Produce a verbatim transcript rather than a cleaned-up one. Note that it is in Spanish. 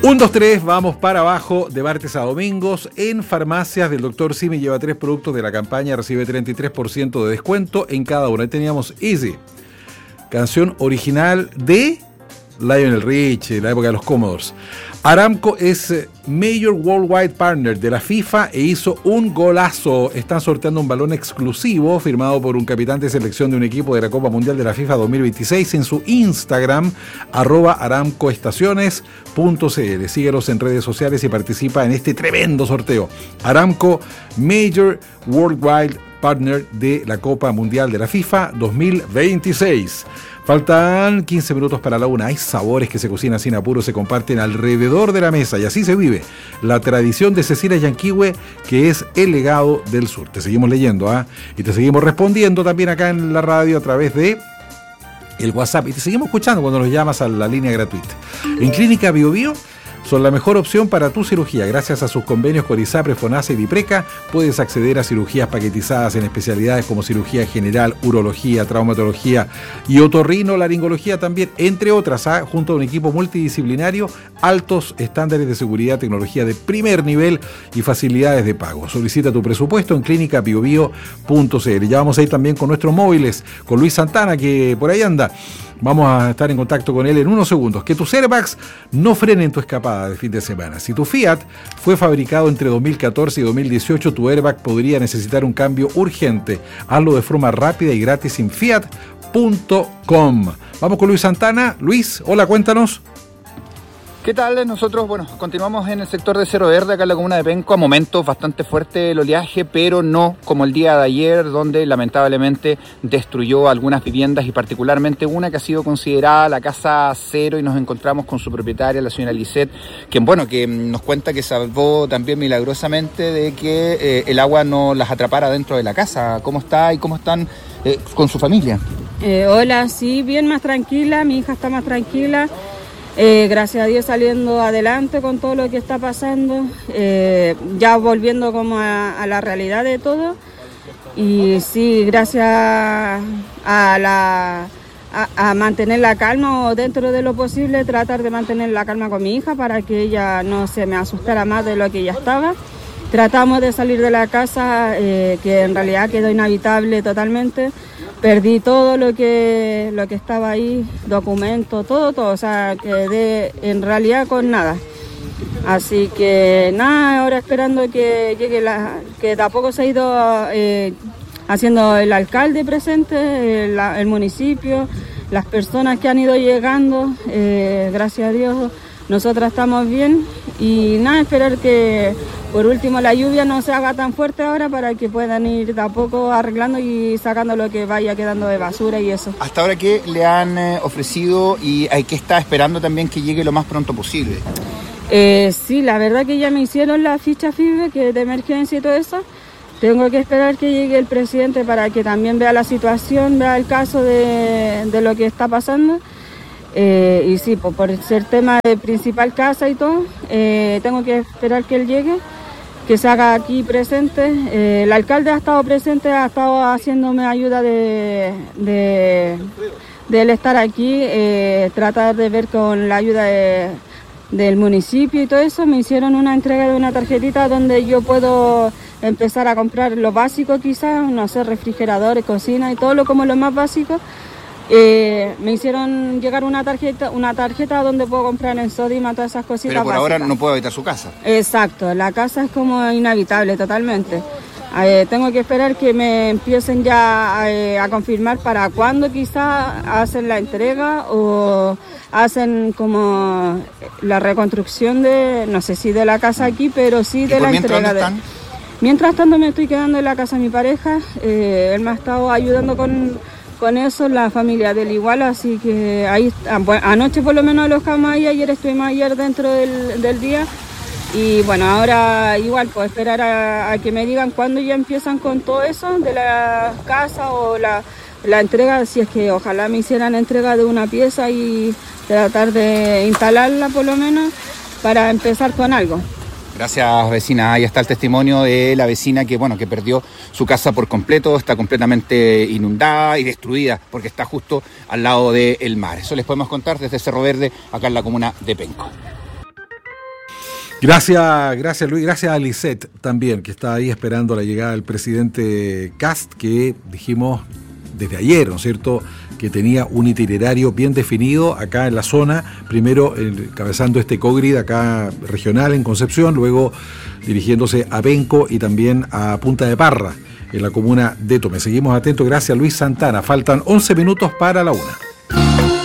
Un, dos, tres, vamos para abajo de martes a domingos. En farmacias del doctor Simi lleva tres productos de la campaña, recibe treinta y tres por ciento de descuento en cada uno. Ahí teníamos Easy, canción original de Lionel Richie, la época de los Commodores. Aramco es Major Worldwide Partner de la FIFA e hizo un golazo. Están sorteando un balón exclusivo firmado por un capitán de selección de un equipo de la Copa Mundial de la FIFA dos mil veintiséis en su Instagram, arroba aramcoestaciones punto cl. Síguelos en redes sociales y participa en este tremendo sorteo. Aramco, Major Worldwide Partner de la Copa Mundial de la FIFA dos mil veintiséis. Faltan quince minutos para la una. Hay sabores que se cocinan sin apuro, se comparten alrededor de la mesa y así se vive la tradición de Cecilia Yanquihue, que es el legado del sur. Te seguimos leyendo, ¿ah? ¿eh? Y te seguimos respondiendo también acá en la radio a través de el WhatsApp. Y te seguimos escuchando cuando nos llamas a la línea gratuita. En Clínica Bio Bio son la mejor opción para tu cirugía. Gracias a sus convenios con ISAPRE, FONASA y DIPRECA, puedes acceder a cirugías paquetizadas en especialidades como cirugía general, urología, traumatología y otorrinolaringología también, entre otras, ¿ah? junto a un equipo multidisciplinario, altos estándares de seguridad, tecnología de primer nivel y facilidades de pago. Solicita tu presupuesto en clínica bio bio punto cl. Ya vamos a ir también con nuestros móviles, con Luis Santana, que por ahí anda. Vamos a estar en contacto con él en unos segundos. Que tus airbags no frenen tu escapada de fin de semana. Si tu Fiat fue fabricado entre dos mil catorce y dos mil dieciocho, tu airbag podría necesitar un cambio urgente. Hazlo de forma rápida y gratis en fiat punto com. Vamos con Luis Santana. Luis, hola, cuéntanos. ¿Qué tal? Nosotros, bueno, continuamos en el sector de Cerro Verde, acá en la comuna de Penco. A momentos bastante fuerte el oleaje, pero no como el día de ayer, donde lamentablemente destruyó algunas viviendas y particularmente una que ha sido considerada la casa cero, y nos encontramos con su propietaria, la señora Lisette, quien, bueno, que nos cuenta que salvó también milagrosamente de que eh, el agua no las atrapara dentro de la casa. ¿Cómo está y cómo están eh, con su familia? Eh, hola, sí, bien, más tranquila, mi hija está más tranquila. Eh, gracias a Dios saliendo adelante con todo lo que está pasando, eh, ya volviendo como a, a la realidad de todo. Y sí, gracias a, la, a, a mantener la calma, o dentro de lo posible tratar de mantener la calma con mi hija para que ella no se me asustara más de lo que ella estaba. Tratamos de salir de la casa, eh, que en realidad quedó inhabitable totalmente. Perdí todo lo que lo que estaba ahí, documentos, todo, todo, o sea, quedé en realidad con nada. Así que nada, ahora esperando que llegue la, que tampoco se ha ido eh, haciendo el alcalde presente, el, el municipio, las personas que han ido llegando, eh, gracias a Dios nosotras estamos bien, y nada, esperar que por último la lluvia no se haga tan fuerte ahora para que puedan ir de a poco arreglando y sacando lo que vaya quedando de basura y eso. ¿Hasta ahora qué le han eh, ofrecido y hay que está esperando también que llegue lo más pronto posible? Eh, sí, la verdad que ya me hicieron la ficha F I B E, que es de emergencia y todo eso. Tengo que esperar que llegue el presidente para que también vea la situación, vea el caso de, de lo que está pasando. Eh, y sí, pues, por ser tema de principal casa y todo, eh, tengo que esperar que él llegue, que se haga aquí presente. Eh, el alcalde ha estado presente, ha estado haciéndome ayuda de, de, de él estar aquí, eh, tratar de ver con la ayuda de, del municipio y todo eso. Me hicieron una entrega de una tarjetita donde yo puedo empezar a comprar lo básico, quizás, no sé, refrigeradores, cocina y todo lo como lo más básico. Eh, me hicieron llegar una tarjeta una tarjeta donde puedo comprar en Sodima todas esas cositas. Pero por básicas. ahora no puedo habitar su casa. Exacto, la casa es como inhabitable totalmente. Eh, tengo que esperar que me empiecen ya eh, a confirmar para cuándo quizá hacen la entrega o hacen como la reconstrucción de, no sé si de la casa aquí, pero sí de la entrega. De... Mientras tanto me estoy quedando en la casa de mi pareja, eh, él me ha estado ayudando con... con eso, la familia del igual, así que ahí, anoche por lo menos los quedamos ahí, ayer estuvimos ayer dentro del, del día, y bueno, ahora igual, pues esperar a, a que me digan cuándo ya empiezan con todo eso de la casa o la, la entrega, si es que ojalá me hicieran entrega de una pieza y tratar de instalarla por lo menos para empezar con algo. Gracias, vecina. Ahí está el testimonio de la vecina que, bueno, que perdió su casa por completo, está completamente inundada y destruida porque está justo al lado del mar. Eso les podemos contar desde Cerro Verde, acá en la comuna de Penco. Gracias, gracias Luis, gracias a Lisette también, que está ahí esperando la llegada del presidente Kast, que dijimos desde ayer, ¿no es cierto?, que tenía un itinerario bien definido acá en la zona, primero encabezando este COGRID acá regional en Concepción, luego dirigiéndose a Penco y también a Punta de Parra, en la comuna de Tome. Seguimos atentos, gracias Luis Santana. Faltan once minutos para la una.